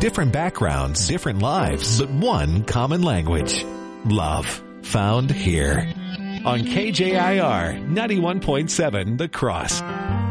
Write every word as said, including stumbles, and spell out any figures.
Different backgrounds, different lives, but one common language. Love. Found here. On K J I R ninety-one point seven The Cross.